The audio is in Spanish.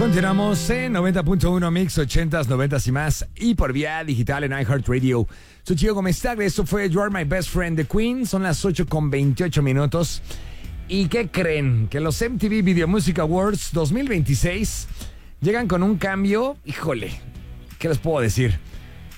Continuamos en 90.1 Mix 80s, 90s y más, y por vía digital en iHeartRadio. Soy Chico Gómez Tagle, esto fue You Are My Best Friend The Queen. Son las 8:28. ¿Y qué creen? Que los MTV Video Music Awards 2026 llegan con un cambio, híjole, ¿qué les puedo decir?